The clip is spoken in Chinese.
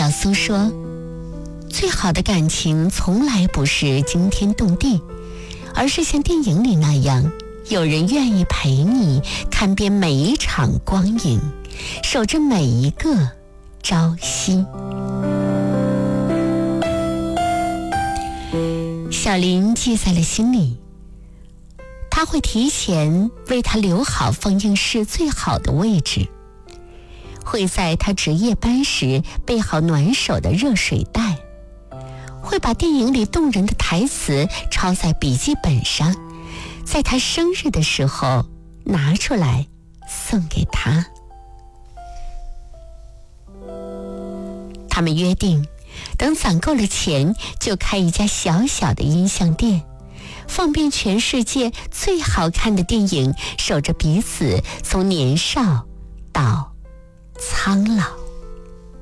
小苏说，最好的感情从来不是惊天动地，而是像电影里那样，有人愿意陪你看遍每一场光影，守着每一个朝夕。小林记在了心里，他会提前为他留好放映室最好的位置，会在他值夜班时备好暖手的热水袋，会把电影里动人的台词抄在笔记本上，在他生日的时候拿出来送给他。他们约定，等攒够了钱，就开一家小小的音像店，放遍全世界最好看的电影，守着彼此从年少到苍老。